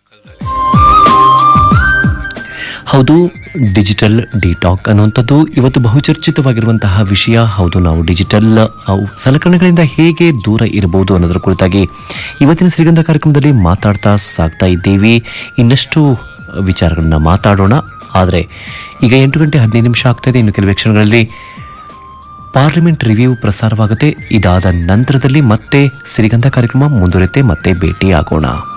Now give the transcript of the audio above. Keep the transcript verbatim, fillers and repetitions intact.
ಹೌದು, ಡಿಜಿಟಲ್ ಡಿಟಾಕ್ ಅನ್ನುವಂಥದ್ದು ಇವತ್ತು ಬಹುಚರ್ಚಿತವಾಗಿರುವಂತಹ ವಿಷಯ. ಹೌದು, ನಾವು ಡಿಜಿಟಲ್ ಸಲಕರಣೆಗಳಿಂದ ಹೇಗೆ ದೂರ ಇರಬಹುದು ಅನ್ನೋದರ ಕುರಿತಾಗಿ ಇವತ್ತಿನ ಸಿರಿಗಂಧ ಕಾರ್ಯಕ್ರಮದಲ್ಲಿ ಮಾತಾಡ್ತಾ ಸಾಗ್ತಾ ಇದ್ದೀವಿ. ಇನ್ನಷ್ಟು ವಿಚಾರಗಳನ್ನ ಮಾತಾಡೋಣ. ಆದರೆ ಈಗ ಎಂಟು ಗಂಟೆ ಹದಿನೈದು ನಿಮಿಷ ಆಗ್ತಾ ಇದೆ. ಇನ್ನು ಕೆಲವೇ ಕ್ಷಣಗಳಲ್ಲಿ ಪಾರ್ಲಿಮೆಂಟ್ ರಿವ್ಯೂ ಪ್ರಸಾರವಾಗುತ್ತೆ. ಇದಾದ ನಂತರದಲ್ಲಿ ಮತ್ತೆ ಸಿರಿಗಂಧ ಕಾರ್ಯಕ್ರಮ ಮುಂದುವರಿಯುತ್ತೆ. ಮತ್ತೆ ಭೇಟಿ ಆಗೋಣ.